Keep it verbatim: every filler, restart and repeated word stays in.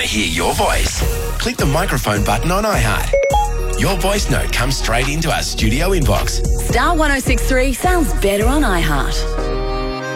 to hear your voice? Click the microphone button on iHeart. Your voice note comes straight into our studio inbox. Star one oh six three sounds better on iHeart.